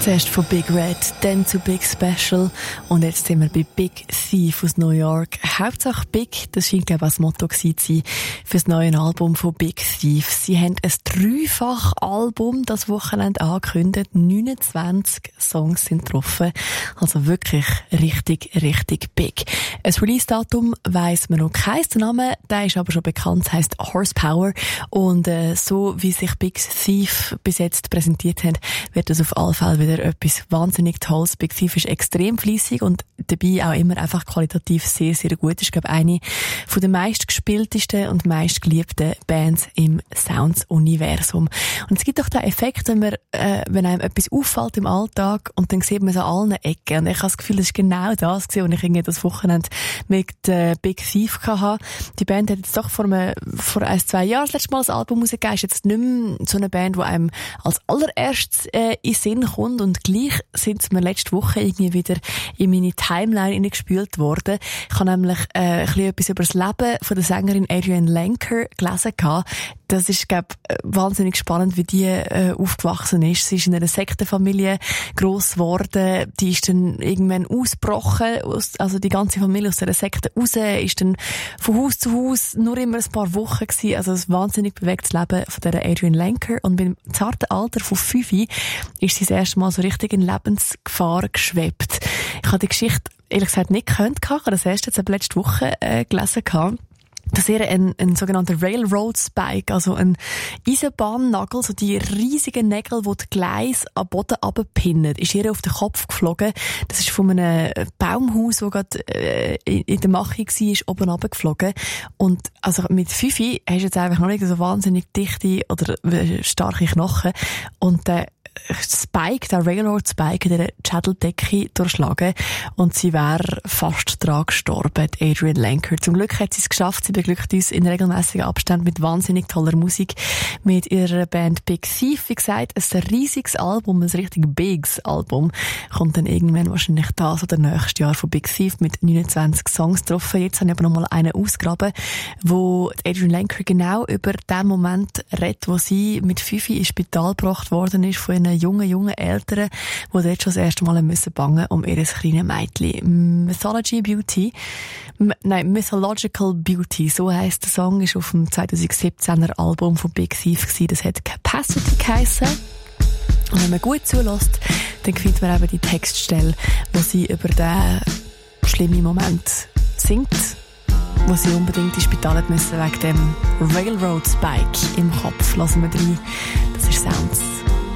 Zuerst von Big Red, dann zu Big Special und jetzt sind wir bei Big Thief aus New York. Hauptsache Big, das scheint glaube ich das Motto gewesen zu sein für das neue Album von Big Thief. Sie haben ein 3-fach-Album das Wochenende angekündigt. 29 Songs sind getroffen. Also wirklich richtig, richtig big. Ein Release-Datum weiss man noch keins. Der Name, der ist aber schon bekannt, heisst Horsepower. Und so wie sich Big Thief bis jetzt präsentiert hat, wird es auf alle Fälle wieder etwas wahnsinnig Tolles. Big Thief ist extrem fleissig und dabei auch immer einfach qualitativ sehr, sehr gut. Ich glaube, eine von den meistgespieltesten und meistgeliebten Bands im Sounds-Universum. Und es gibt doch den Effekt, wenn einem etwas auffällt im Alltag und dann sieht man es an allen Ecken. Und ich habe das Gefühl, das ist genau das gewesen, was ich irgendwie das Wochenende mit Big Thief hatte. Die Band hat jetzt doch vor 1-2 Jahren das letzte Mal ein Album rausgegeben. Ist jetzt nicht mehr so eine Band, die einem als allererstes in den Sinn kommt. Und gleich sind sie mir letzte Woche irgendwie wieder in meine Timeline hineingespült worden. Ich habe nämlich ein bisschen etwas über das Leben von der Sängerin Adrienne Lenker gelesen. Das ist, glaube ich, wahnsinnig spannend, wie die aufgewachsen ist. Sie ist in einer Sektenfamilie gross geworden. Die ist dann irgendwann ausgebrochen, also die ganze Familie aus dieser Sekte raus, ist dann von Haus zu Haus nur immer ein paar Wochen gewesen. Also ein wahnsinnig bewegtes Leben von dieser Adrienne Lenker. Und beim zarten Alter von 5 ist sie das erste Mal so richtig in Lebensgefahr geschwebt. Ich habe die Geschichte ehrlich gesagt nicht gekannt. Ich habe das erst jetzt letzte Woche gelesen. Dass ihr ein sogenannter Railroad Spike, also ein Eisenbahnnagel, so die riesigen Nägel, die die Gleise am Boden runterpinnen, ist ihr auf den Kopf geflogen. Das ist von einem Baumhaus, das gerade in der Mache war, oben runtergeflogen. Und also mit 5 hast du jetzt einfach noch nicht so wahnsinnig dichte oder starke Knochen. Und der Railroad Spike, in dieser Schädeldecke durchschlagen und sie wäre fast dran gestorben, Adrienne Lenker. Zum Glück hat sie es geschafft, sie beglückt uns in regelmäßigen Abständen mit wahnsinnig toller Musik, mit ihrer Band Big Thief. Wie gesagt, ein riesiges Album, ein richtig biges Album, kommt dann irgendwann wahrscheinlich das oder nächstes Jahr von Big Thief mit 29 Songs getroffen. Jetzt habe ich aber noch mal einen ausgegraben, wo Adrienne Lenker genau über den Moment redet, wo sie mit 5 ins Spital gebracht worden ist von jungen Eltern, die dort schon das erste Mal müssen bangen um ihr kleines Mädchen. Mythological Beauty, so heisst der Song, ist auf dem 2017er Album von Big Thief gewesen. Das hat Capacity geheissen. Und wenn man gut zulässt, dann findet man eben die Textstelle, wo sie über den schlimmen Moment singt, wo sie unbedingt ins Spital hat müssen wegen dem Railroad Spike im Kopf. Lassen wir rein. Das ist Sounds.